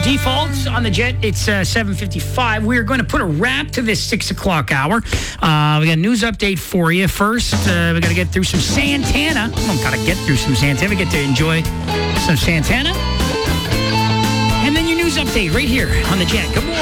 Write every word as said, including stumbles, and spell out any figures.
default on the Jet. It's uh, seven fifty-five. We're going to put a wrap to this six o'clock hour. Uh, we got a news update for you. First, uh, we got to get through some Santana. Oh, got to get through some Santana. We get to enjoy some Santana. And then your news update right here on the Jet. Good morning.